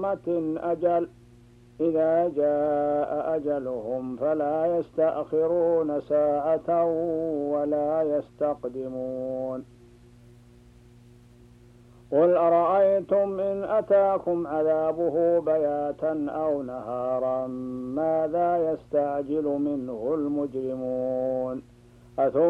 أجل إذا جاء أجلهم فلا يستأخرون ساعة ولا يستقدمون. قل أرأيتم إن أتاكم عذابه بياتا أو نهارا ماذا يستعجل منه المجرمون